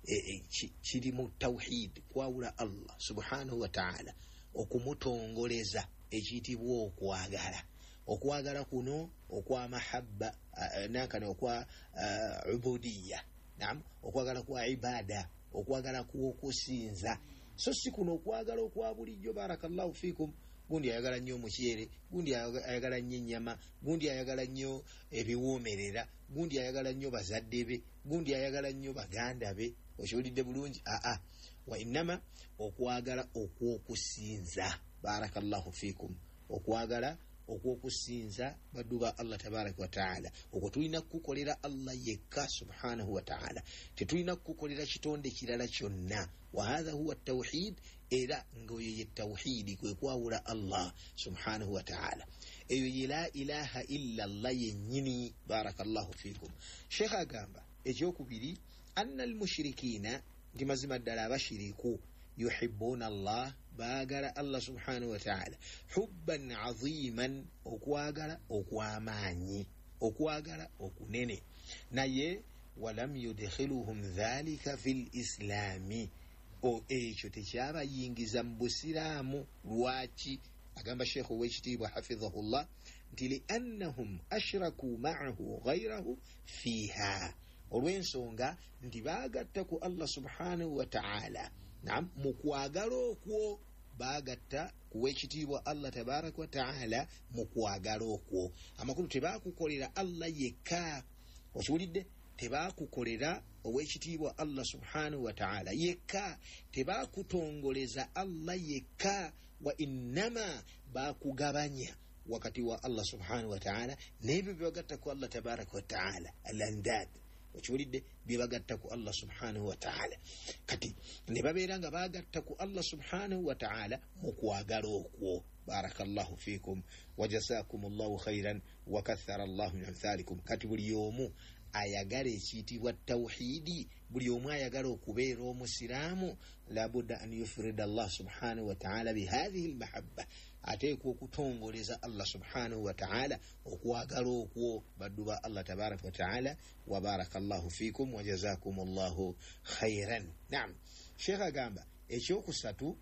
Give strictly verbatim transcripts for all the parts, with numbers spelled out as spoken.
kiri mu tawhid kwawula Allah subhanahu wa ta'ala okumutongoleza ekiyitibwa okwagala okwagala kuno okwa mahabba nakano okwa uh, ubudiyya naam okwagala kwa ibada okwagala kuokusinza so si kuno okwagala okwa bulijjo barakallahu fikum gundi ayagala nnyo omukyere gundi ayagala nnyo ennyama gundi ayagala nnyo ebiwoomerera gundi ayagala nnyo bazadde be gundi ayagala nnyo baganda be okiwulidde bulungi aa wa innama okwagala okwokusinza barakallahu fikum okwagala okwokusinza badduba Allah tabaraka wa taala okwo tulina kukolera Allah yekka subhanahu wa taala tetulina kukolera kitonde kirala kyonna wa hadha huwa at-tauhid era ngoyo ye tauhidi kwe kwawula Allah subhanahu wa taala eyo ye la ilaha illa Allah yennyini barakallahu fikum Sheikh agamba ekyokubiri anna al-mushrikina ndi mazima ddala abashiriku yuhibbuna Allah bagala Allah subhanahu wa ta'ala hubban aziman okwagala okwamanyi okwagala okunene naye walam yudkhiluhum dhalika fil islami o ekyo tekyabayingiza mu busiraamu lwaki agamba Sheikh wekitiibwa hafidhahullah nti li annahum ashraku ma'ahu ghayrahu fiha olw'ensonga nti baagatta ku Allah subhanahu wa ta'ala naam mukwagala okwo bagatta kuwekitiibwa Allah tabaraka wa taala mukwagala okwo amakulu tebakukolera Allah yekka okiwulidde tebakukolera owekitiibwa Allah subhanahu wa taala yekka tebakutongoleza Allah yekka wa innama bakugabanya wakati wa Allah subhanahu wa taala nebyo bibagatta ku Allah tabaraka wa taala al-andad okiwulidde bibagatta ku Allah subhanahu wa ta'ala kati ne babeera nga bagatta ku Allah subhanahu wa ta'ala mu kwagala okwo barakallahu fikum wa jazakumullahu khairan wa kathara Allahu min amthalikum kati buli omu ayagala ekiyitibwa tawhidi buli omu ayagala okubeera omusiraamu labudda an yufrida Allah subhanahu wa ta'ala bihadhihi almahabba ateekwa okutongoleza Allah subhanahu wa ta'ala okwagala okwo badduba Allah tabaraka wa ta'ala wa barakallahu fikum wa jazakumullahu khairan naam Sheikh agamba ekyokusatu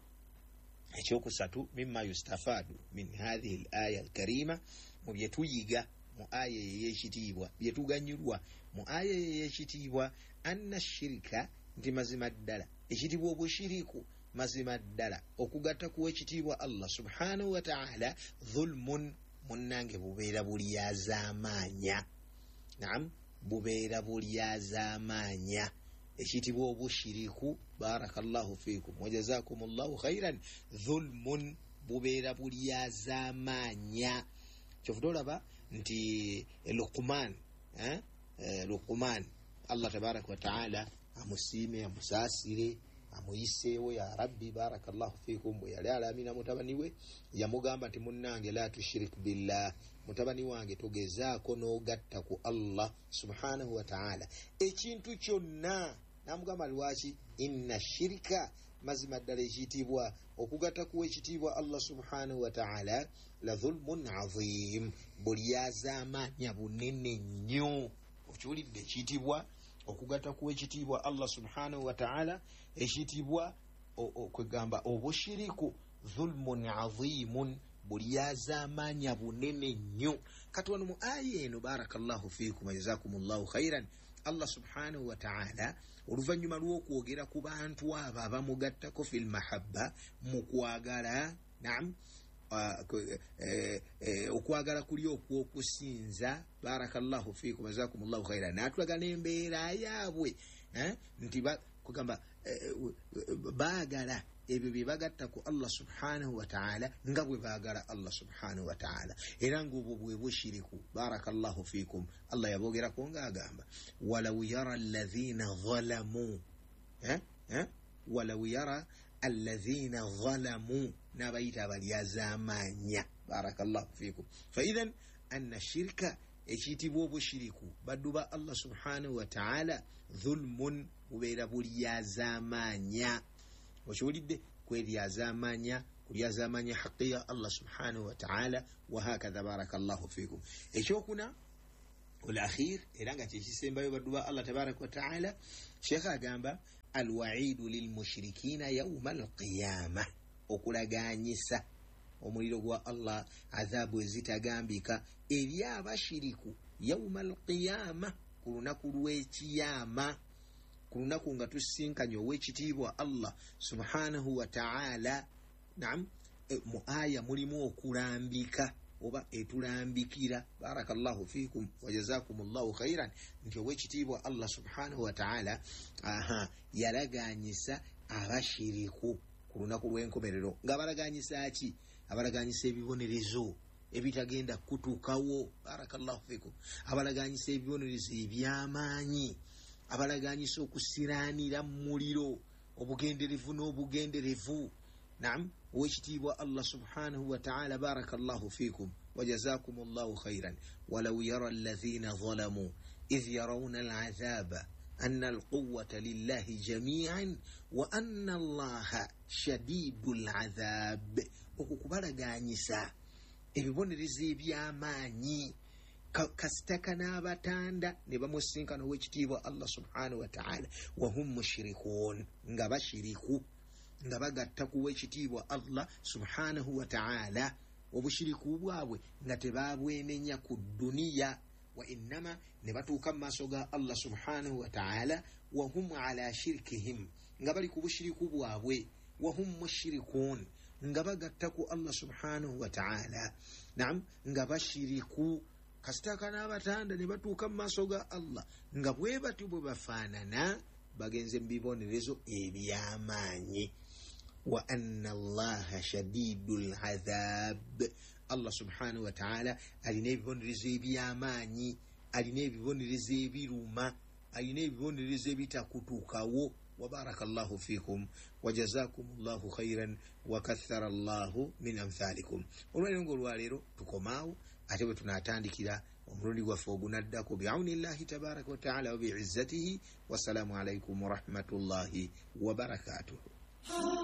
ekyokusatu mimma yustafadu min hadhihi al-aya al-karima mu byetuyiga mu aya ey'ekitiibwa byetuganyulwa mu aya ey'ekitiibwa anna shirika nti mazima ddala ekitiibwa obushiriku mazima ddala okugatta ku ekitiibwa Allah subhanahu wa ta'ala dhulmun munnange bubeera bulyazaamaanya naam bubeera bulyazaamaanya ekitiibwa obushiriku barakallahu fikum wa jazakumullahu khairan dhulmun bubeera bulyazaamaanya kyovudolaba nti Luqman eh Luqman Allah tabarak wa ta'ala amusime amusasire amuyiseewo ya rabbi barakallahu fikum bwe yali alamina mutabani we yamugamba nti munnange la tushrik billah mutabani wange togezaako n'ogatta ku Allah subhanahu wa ta'ala ekintu kyonna namugamba lwaki inna shirka mazima ddala ekiyitibwa okugatta ku ekitiibwa Allah subhanahu wa ta'ala la dhulmun azim bulyazaamaanya bunene nnyo okiwulidde ekiyitibwa okugatta ku ekitiibwa Allah subhanahu wa ta'ala ekiyitibwa okwegamba obushiriku dhulmun azimun bulyazaamaanya bunene nnyo kati wano mu aya eno barakallahu fikum jazakumullahu khairan Allah subhanahu wa ta'ala oluvannyuma lw'okwogera ku bantu abo abamugattako fil mahabba mu kwagala naam okwagala kuli okwokusinza barakallahu fikum jazakumullahu khairan natulaga n'embeera yaabwe nti kugamba baagala ebyo bye bagatta ku Allah subhanahu wa ta'ala nga bwe baagala Allah subhanahu wa ta'ala era ng'obwo bwe bushiriku barakallahu fikum Allah yabogerako ng'agamba walaw yara alladhina zalamu eh eh walaw yara alladhina zalamu nabayita abalyazaamaanya barakallahu fikum fa idhan anna shirka ekiyitibwa obushiriku badduba Allah subhanahu wa ta'ala dhulmun bubeera bulyazaamaanya okiwulidde kwelyazaamaanya kulyazaamaanya haqiya Allah subhanahu wa ta'ala wa hakadha barakallahu fikum ekyokuna olakhir era nga kyekisembayo badduba Allah tabaraka wa ta'ala Sheikh agamba alwaidu lilmushrikina yauma alqiyama, okulaganyisa omuliro gwa Allah, adhabu ezitagambika eri abashiriku yauma alqiyama, ku lunaku lw'ekiyama, ku lunaku nga tusinkanye ow'ekitiibwa Allah subhanahu wa ta'ala. Naam, e, mu aya mulimu okulambika oba etulambikira, barakallahu fikum wa jazakumullahu khairan, nti ow'ekitiibwa Allah subhanahu wa ta'ala aha yalaganyisa abashiriku ku lunaku lw'enkomerero. nga balaganyisa ki? abalaganyisa ebibonerezo ebitagenda kutuukawo, barakallahu fikum, abalaganyisa ebibonerezo ebyamaanyi, abalaganyisa okusiraanira mu muliro obugenderevu n'obugenderevu. Naam, owekitiibwa Allah subhanahu wa ta'ala, barakallahu fikum wa jazakumullahu khairan. walau yara alladhina zalamu idh yarawna al'adhaba anna alquwwata lillahi jami'an wa anna allaha shadidul adhab. okukubalaganyisa ebibonerezo ebyamaanyi, kasitaka n'abatanda ne bamusinkana ow'ekitiibwa Allah subhanahu wa ta'ala, wa hum mushrikun, nga bashiriku, nga bagatta ku w'ekitiibwa Allah subhanahu wa ta'ala, obushiriku bwabwe nga tebabwenenya ku duniya, wa innama ne batuuka mu maaso ga Allah subhanahu wa ta'ala, wa hum ala shirkihim, nga bali ku bushiriku bwabwe, wa hum mushrikun, nga bagatta ku Allah subhanahu wa ta'ala. Naam, nga bashiriku, kasitaka n'abatanda ne batuuka mu maaso ga Allah nga bwe bati bwe bafaanana, bagenze mu bibonerezo ebyamaanyi. wa anna allaha shadidul adhab, Allah subhanahu wa ta'ala alina ebibonerezo ebyamaanyi, alina ebibonerezo ebiruma, alina ebibonerezo ebitakutuukawo. wa barakallahu fikum wa jazakumullahu khairan wa kathara Allahu min amthalikum. olwaleero ng'olwaleero tukomaawo, ate bwe tunaatandikira omulundi gwaffe ogunaddako bi'aunillahi tabaraka wa ta'ala wa bi'izzatihi. wassalamu alaikum wa rahmatullahi wa barakatuhu.